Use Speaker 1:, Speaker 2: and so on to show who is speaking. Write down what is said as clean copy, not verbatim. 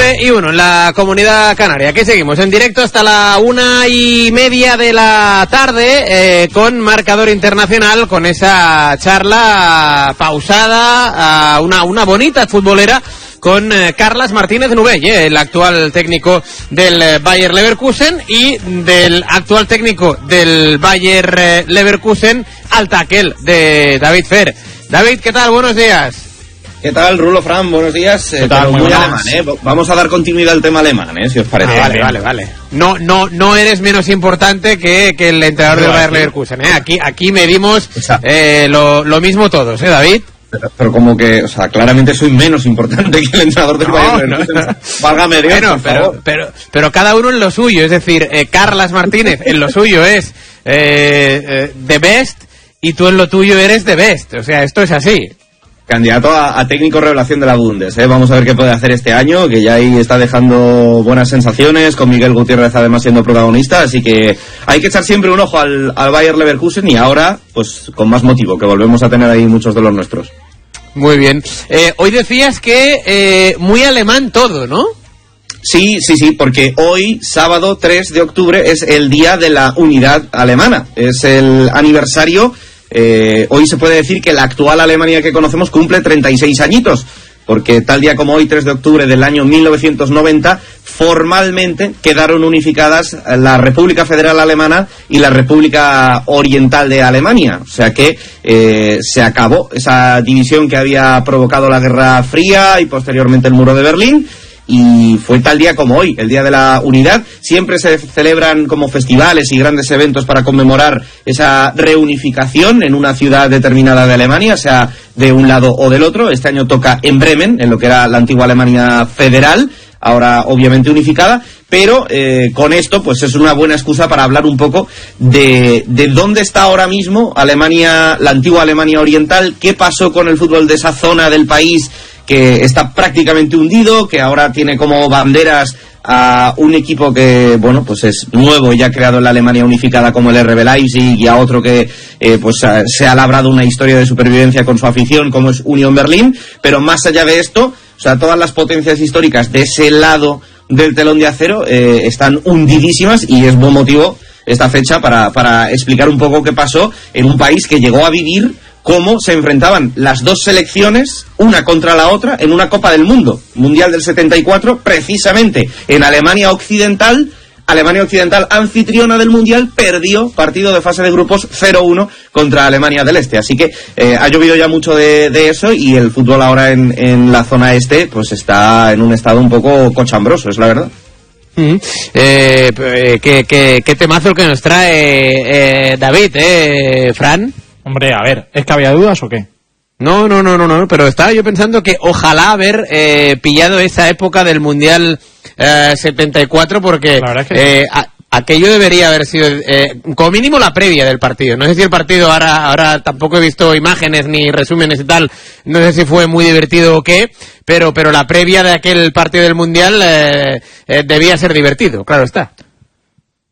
Speaker 1: 9:01 en la Comunidad Canaria. Aquí seguimos en directo hasta la 1:30 de la tarde con marcador internacional, con esa charla pausada, una bonita futbolera con Carlas Martínez Nubell, el actual técnico del Bayer Leverkusen, y del actual técnico del Bayer Leverkusen al tackle de David Fer. David, ¿qué tal? Buenos días.
Speaker 2: ¿Qué tal, Rulo, Fran? Buenos días.
Speaker 1: ¿Qué tal?
Speaker 2: Muy alemán, ¿eh? Vamos a dar continuidad al tema alemán, si os parece.
Speaker 1: Vale. No eres menos importante que el entrenador del Bayer Leverkusen, Aquí medimos lo mismo todos, David.
Speaker 2: Pero como que, claramente soy menos importante que el entrenador del Bayer Leverkusen. Válgame Dios, por favor.
Speaker 1: Pero cada uno en lo suyo, es decir, Carlas Martínez en lo suyo es the best, y tú en lo tuyo eres the best. O sea, esto es así.
Speaker 2: Candidato a técnico revelación de la Bundes, Vamos a ver qué puede hacer este año, que ya ahí está dejando buenas sensaciones, con Miguel Gutiérrez además siendo protagonista, así que hay que echar siempre un ojo al Bayer Leverkusen, y ahora, pues con más motivo, que volvemos a tener ahí muchos de los nuestros.
Speaker 1: Muy bien. Hoy decías que muy alemán todo, ¿no?
Speaker 2: Sí, porque hoy, sábado 3 de octubre, es el día de la unidad alemana, es el aniversario. Hoy se puede decir que la actual Alemania que conocemos cumple 36 añitos, porque tal día como hoy, 3 de octubre del año 1990, formalmente quedaron unificadas la República Federal Alemana y la República Oriental de Alemania. O sea que se acabó esa división que había provocado la Guerra Fría y posteriormente el Muro de Berlín. Y fue tal día como hoy, el Día de la Unidad. Siempre se celebran como festivales y grandes eventos para conmemorar esa reunificación en una ciudad determinada de Alemania, sea de un lado o del otro. Este año toca en Bremen, en lo que era la antigua Alemania federal, ahora obviamente unificada, pero con esto pues es una buena excusa para hablar un poco de dónde está ahora mismo Alemania, la antigua Alemania Oriental, qué pasó con el fútbol de esa zona del país que está prácticamente hundido, que ahora tiene como banderas a un equipo que, bueno, pues es nuevo, ya creado en la Alemania unificada, como el RB Leipzig, y a otro que pues se ha labrado una historia de supervivencia con su afición, como es Unión Berlín. Pero más allá de esto, todas las potencias históricas de ese lado del telón de acero están hundidísimas, y es buen motivo esta fecha para explicar un poco qué pasó en un país que llegó a vivir cómo se enfrentaban las dos selecciones una contra la otra en una Copa del Mundo, Mundial del 74, precisamente en Alemania Occidental. Alemania Occidental, anfitriona del Mundial, perdió partido de fase de grupos 0-1 contra Alemania del Este. Así que ha llovido ya mucho de eso, y el fútbol ahora en la zona este pues está en un estado un poco cochambroso, es la verdad.
Speaker 1: ¿Qué temazo el que nos trae David, Fran?
Speaker 3: Hombre, a ver, ¿es que había dudas o qué?
Speaker 1: No, pero estaba yo pensando que ojalá haber pillado esa época del Mundial 74, porque aquello debería haber sido como mínimo la previa del partido. No sé si el partido, ahora tampoco he visto imágenes ni resúmenes y tal, no sé si fue muy divertido o qué, pero la previa de aquel partido del Mundial debía ser divertido, claro está.